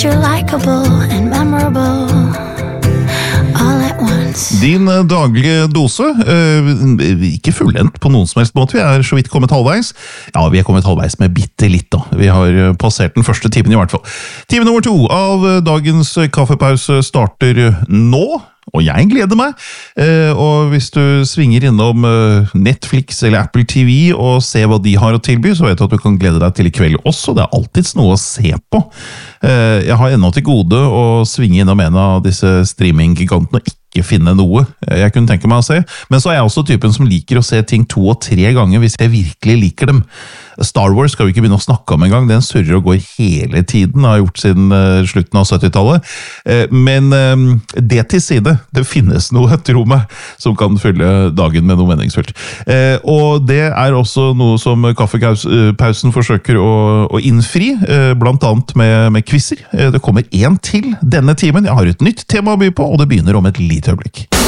you're likable and memorable all at once. Din daglige dose, ikke fullendt på noen som helst måte, vi så vidt kommet halvveis. Ja, vi kommet halvveis med bitte litt da. Vi har passert den første timen i hvert fall. Time nummer 2 av dagens kaffepause starter nå. Og jeg gleder meg, og hvis du svinger innom Netflix eller Apple TV og ser hva de har å tilby, så vet du at du kan glede deg til i kveld også. Det alltids noe å se på. Jeg har ennå til gode å svinge innom en av disse streaminggigantene og ikke finne noe jeg kunne tenke meg å se. Men så jeg også typen som liker å se ting 2 og 3 ganger hvis jeg virkelig liker dem. Star Wars skal vi ikke begynne å snakke om en gang, den surrer og går hele tiden, har gjort siden slutten av 70-tallet. Men det til side, det finnes noe, tro meg, som kan fylle dagen med noe meningsfullt. Og det også noe som kaffepausen forsøker å innfri, blant annet med quizzer. Det kommer en til denne timen, jeg har et nytt tema å by på, og det begynner om et lite øyeblikk.